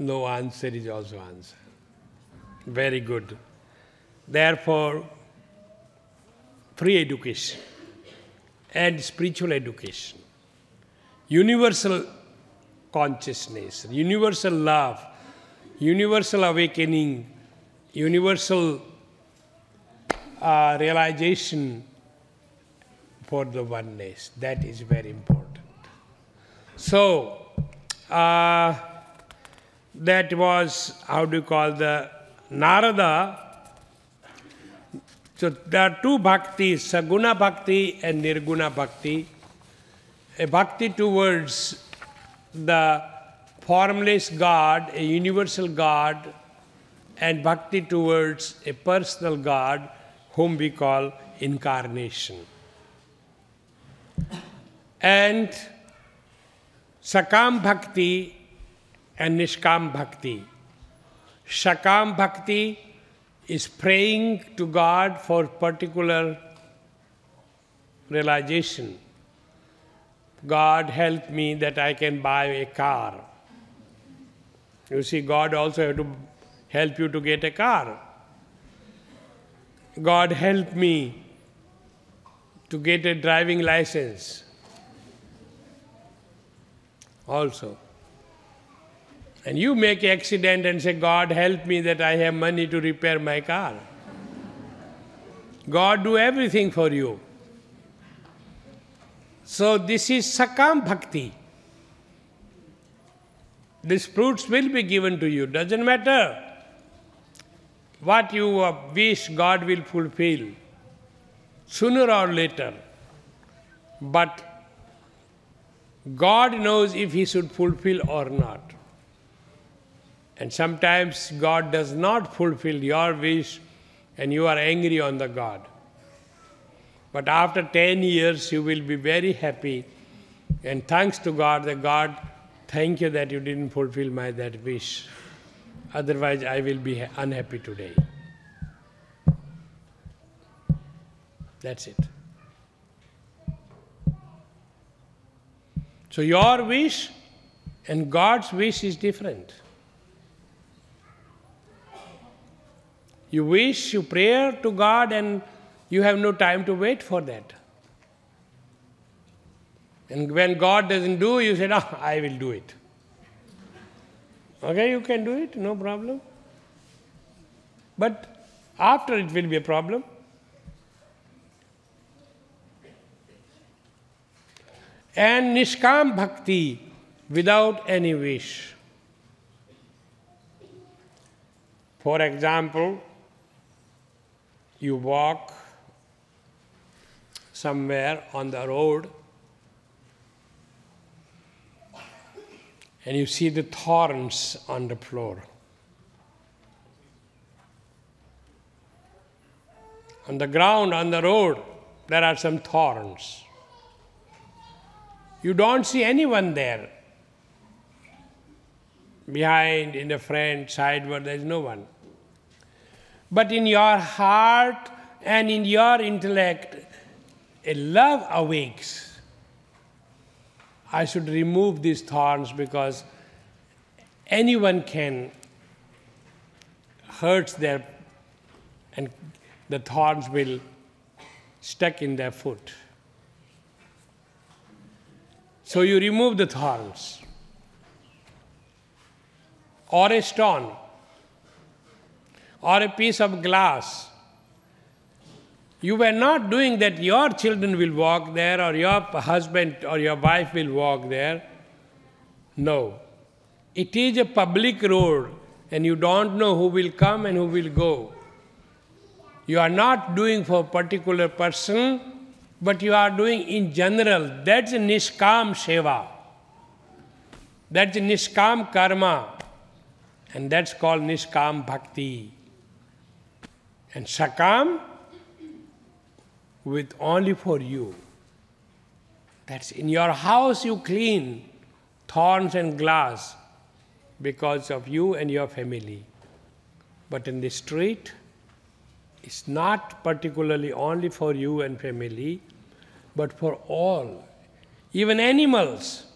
No answer is also answer. Very good. Therefore, free education and spiritual education, universal consciousness, universal love, universal awakening, universal realization for the oneness. That is very important. So, that was, the Narada. So there are two bhaktis, Saguna Bhakti and Nirguna Bhakti. A bhakti towards the formless God, a universal God, and bhakti towards a personal God whom we call incarnation. And Sakam Bhakti and Nishkam Bhakti. Sakam Bhakti is praying to God for particular realization. God help me that I can buy a car. You see, God also has to help you to get a car. God help me to get a driving license also. And you make an accident and say, God help me that I have money to repair my car. God do everything for you. So this is Sakam Bhakti. These fruits will be given to you. Doesn't matter what you wish, God will fulfill sooner or later. But God knows if He should fulfill or not. And sometimes God does not fulfill your wish and you are angry on the God. But after 10 years you will be very happy and thanks to God that God, thank you that you didn't fulfill my that wish. Otherwise I will be unhappy today. That's it. So your wish and God's wish is different. You wish, you pray to God and you have no time to wait for that. And when God doesn't do, you say, "No, I will do it." Okay, you can do it, no problem. But after it will be a problem. And Nishkam Bhakti, without any wish. For example, you walk somewhere on the road and you see the thorns on the floor. On the ground, on the road, there are some thorns. You don't see anyone there. Behind, in the front, sideward, there is no one. But in your heart and in your intellect, a love awakes. I should remove these thorns because anyone can hurt their, and the thorns will stuck in their foot. So you remove the thorns. Or a stone, or a piece of glass. You were not doing that your children will walk there, or your husband or your wife will walk there. No. It is a public road, and you don't know who will come and who will go. You are not doing for a particular person, but you are doing in general. That's a Nishkam Seva. That's a Nishkam Karma. And that's called Nishkam Bhakti. And Sakam, with only for you. That's in your house you clean thorns and glass because of you and your family. But in the street, it's not particularly only for you and family, but for all. Even animals.